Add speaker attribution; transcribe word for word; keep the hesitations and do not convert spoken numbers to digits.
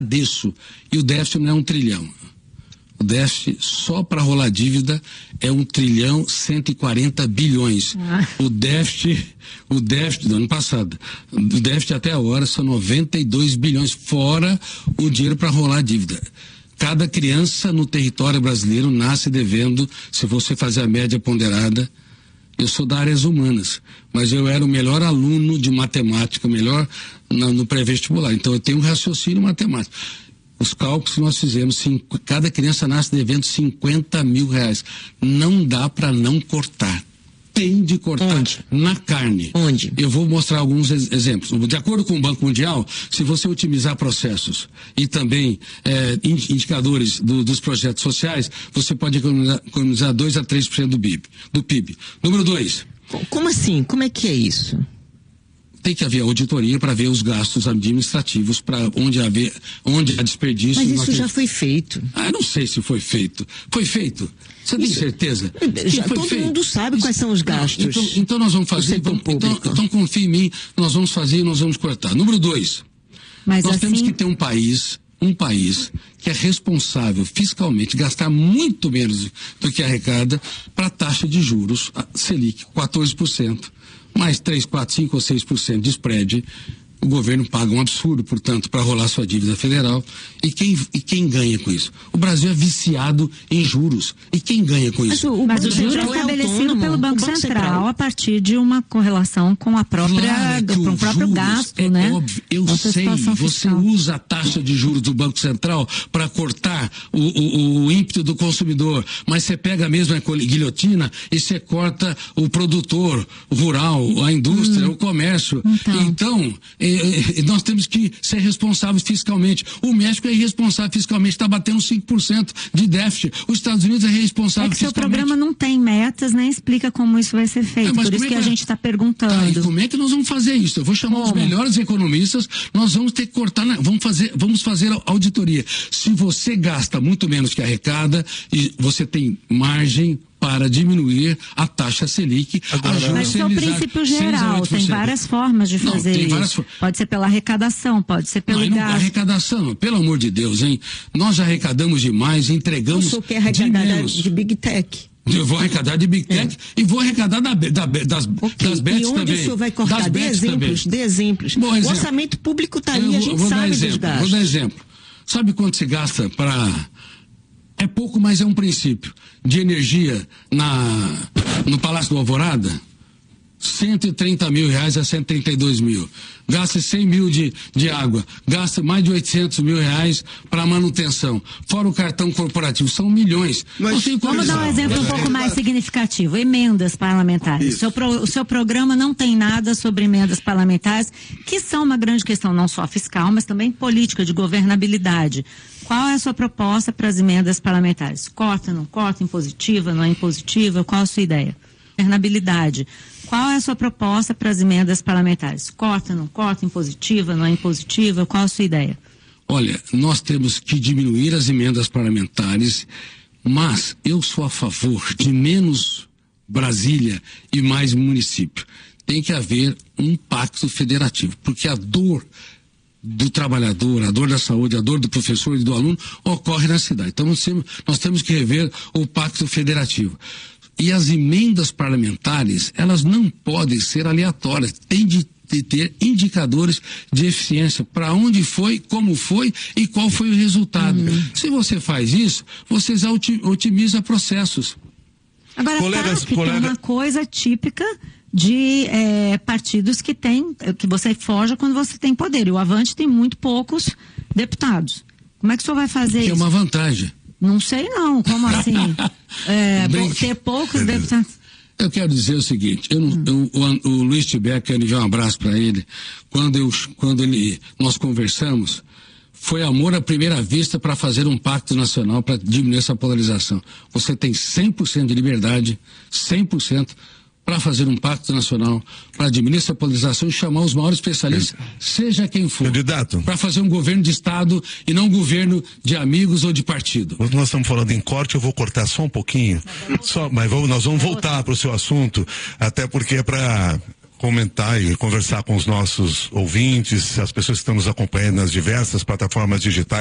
Speaker 1: Disso. E o déficit não é um trilhão. O déficit só para rolar dívida é um trilhão cento e quarenta bilhões. Ah. O déficit, o déficit do ano passado, o déficit até agora são noventa e dois bilhões, fora o dinheiro para rolar dívida. Cada criança no território brasileiro nasce devendo, se você fazer a média ponderada. Eu sou da áreas humanas, mas eu era o melhor aluno de matemática, melhor no, no pré-vestibular. Então eu tenho um raciocínio matemático. Os cálculos que nós fizemos, cinco, cada criança nasce devendo cinquenta mil reais. Não dá para não cortar. Tem de cortar. Onde? Na carne.
Speaker 2: Onde? Eu
Speaker 1: vou mostrar alguns ex exemplos. De acordo com o Banco Mundial, se você otimizar processos e também é, indicadores do, dos projetos sociais, você pode economizar, economizar dois a três por cento do P I B. Do P I B. Número dois.
Speaker 2: Como assim? Como é que é isso?
Speaker 1: Tem que haver auditoria para ver os gastos administrativos, para onde haver, onde há desperdício.
Speaker 2: Mas isso já foi feito.
Speaker 1: Ah, eu não sei se foi feito. Foi feito? Você isso, tem certeza?
Speaker 2: Já todo feito? mundo sabe isso, quais são os gastos.
Speaker 1: Não, então, então nós vamos fazer. Vamos, então, então confie em mim, nós vamos fazer e nós vamos cortar. Número dois. Mas nós assim... temos que ter um país, um país que é responsável fiscalmente, gastar muito menos do que arrecada para a taxa de juros, a Selic, quatorze por cento. Mais três, quatro, cinco ou seis por cento de spread, o governo paga um absurdo, portanto, para rolar sua dívida federal. E quem, e quem ganha com isso? O Brasil é viciado em juros. E quem ganha com isso?
Speaker 3: Mas o, Mas o juro é estabelecido pelo Banco, Banco Central, Central a partir de uma correlação com a própria, claro é com o próprio juros, gasto,
Speaker 1: é
Speaker 3: né?
Speaker 1: Óbvio, eu Nossa sei, você usa a taxa de juros do Banco Central para cortar o, o, o ímpeto do consumidor, mas você pega mesmo a guilhotina e você corta o produtor rural, a indústria, hum. o comércio. Então, então nós temos que ser responsáveis fiscalmente. O México é irresponsável fiscalmente, está batendo cinco por cento de déficit. Os Estados Unidos é irresponsável
Speaker 3: fiscalmente. É que seu
Speaker 1: fiscalmente.
Speaker 3: programa não tem metas, nem explica como isso vai ser feito. É, por isso é que, que a gente está perguntando.
Speaker 1: Tá, e como é que nós vamos fazer isso? Eu vou chamar como? os melhores economistas, nós vamos ter que cortar, na, vamos, fazer, vamos fazer auditoria. Se você gasta muito menos que arrecada, e você tem margem para diminuir a taxa Selic.
Speaker 3: Agora, mas isso é o princípio geral, tem várias formas de fazer não, várias isso. For... Pode ser pela arrecadação, pode ser pelo não, gasto.
Speaker 1: Arrecadação, pelo amor de Deus, hein? Nós já arrecadamos demais, entregamos
Speaker 2: Isso quer arrecadar de, de Big Tech.
Speaker 1: Eu vou arrecadar de Big Tech é. e vou arrecadar da, da, das, okay. das bets também.
Speaker 2: E onde
Speaker 1: também.
Speaker 2: o senhor vai cortar? De exemplos, de exemplos. Bom, exemplo. O orçamento público está ali, a gente vou sabe
Speaker 1: exemplo,
Speaker 2: dos gastos.
Speaker 1: Vou dar exemplo. Sabe quanto se gasta para... É pouco, mas é um princípio. De energia na, no Palácio do Alvorada, cento e trinta mil reais a cento e trinta e dois mil. Gasta cem mil de, de água. Gasta mais de oitocentos mil reais para manutenção. Fora o cartão corporativo. São milhões.
Speaker 3: Mas, vamos dar um exemplo um pouco mais significativo. Emendas parlamentares. O seu, pro, o seu programa não tem nada sobre emendas parlamentares, que são uma grande questão, não só fiscal, mas também política, de governabilidade. Qual é a sua proposta para as emendas parlamentares? Corta, não corta, impositiva, não é impositiva? Qual a sua ideia? Governabilidade. Qual é a sua proposta para as emendas parlamentares? Corta, não corta, impositiva, não é impositiva? Qual a sua ideia?
Speaker 1: Olha, nós temos que diminuir as emendas parlamentares, mas eu sou a favor de menos Brasília e mais município. Tem que haver um pacto federativo, porque a dor do trabalhador, a dor da saúde, a dor do professor e do aluno ocorre na cidade. Então nós temos, nós temos que rever o pacto federativo. E as emendas parlamentares, elas não podem ser aleatórias, tem de, de ter indicadores de eficiência, para onde foi, como foi e qual foi o resultado. Uhum. Se você faz isso, você já otimiza processos.
Speaker 3: Agora, colegas, sabe que colega... tem uma coisa típica de é, partidos que tem, que você forja quando você tem poder. E o Avante tem muito poucos deputados. Como é que o senhor vai fazer
Speaker 1: que
Speaker 3: isso?
Speaker 1: É uma vantagem.
Speaker 3: Não sei não, como assim? é, ter poucos deputados.
Speaker 1: Eu quero dizer o seguinte, eu, hum. eu, o, o Luiz Tiber, quero enviar um abraço para ele, quando, eu, quando ele, nós conversamos, foi amor à primeira vista para fazer um pacto nacional para diminuir essa polarização. Você tem cem por cento de liberdade, cem por cento para fazer um pacto nacional, para diminuir essa polarização e chamar os maiores especialistas, seja quem for, para fazer um governo de Estado e não um governo de amigos ou de partido.
Speaker 4: Nós estamos falando em corte, eu vou cortar só um pouquinho, só, mas vamos, nós vamos voltar para o seu assunto, até porque é para comentar e conversar com os nossos ouvintes, as pessoas que estão nos acompanhando nas diversas plataformas digitais.